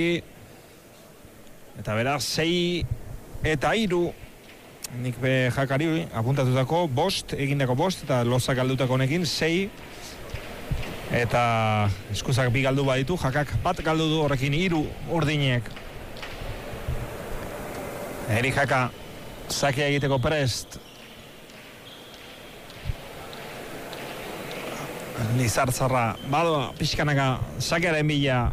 Argi. Eta beraz, 6 eta 3. Nik be jakari apuntatutako 5, egindako 5, eta Lozak galdutako honekin 6. Eta eskuzak 2 galdu baditu, Jakak 1 galdu du horrekin 3 urdinek. Eri Jaka, sakea egiteko prest. Lizartzarra, badoa, pixkanaka, sakearen bila.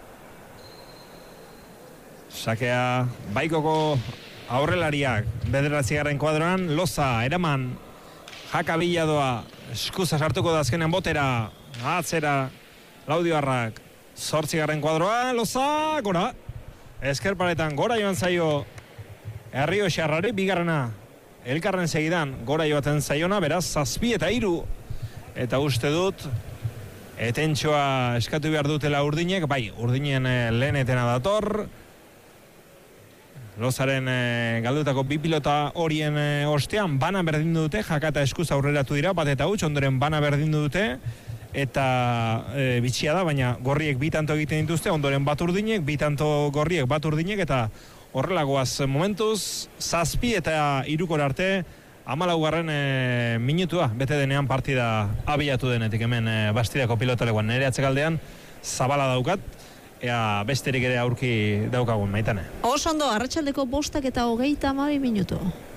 Sakea, baikoko aurrelariak, 9. kuadroan, Loza, eraman, Jaka bila doa, eskuza sartuko da azkenean botera, atzera, Laudioarrak, 8. kuadroa, Loza, gora. Ezker paretan, gora joan zaio, Herrio Xarrari, 2. Elkarren segidan, gora joaten zaiona, beraz, 7 eta 3. Eta uste dut, etentxoa eskatu behar dutela urdinek, bai, urdinen lehenetena dator. Lozaren galdutako 2 pilota horien ostean, bana berdindu dute, Jaka eta eskuz aurreratu dira, bat eta huts, ondoren bana berdindu dute, eta bitxia da, baina gorriek 2 tanto egiten dituzte, ondoren bat urdinek, 2 tanto gorriek bat urdinek, eta horrelagoaz momentuz, 7 eta 3 arte, 14. Minutua, bete denean partida abiatu denetik hemen Bastidako pilotaleguan. Nere atzekaldean zabala daukat, ea besterik ere aurki daukagun, Maitane. Oso ondo, arratsaldeko 5 eta 32 minutu.